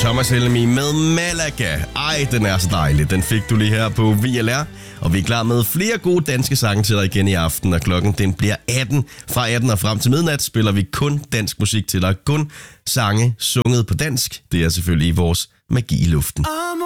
Thomas Helmi med Malaga. Ej, den er så dejlig. Den fik du lige her på VLR. Og vi er klar med flere gode danske sange til dig igen i aften. Og klokken den bliver 18. Fra 18 og frem til midnat spiller vi kun dansk musik til dig. Kun sange sunget på dansk. Det er selvfølgelig vores magi i luften.